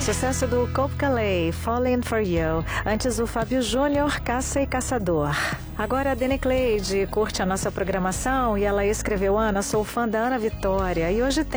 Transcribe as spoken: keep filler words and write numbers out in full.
Sucesso do Cope Calais, Falling for You. Antes o Fábio Júnior, Caça e Caçador. Agora a Dene Cleide curte a nossa programação e ela escreveu: Ana, sou fã da Ana Vitória e hoje tem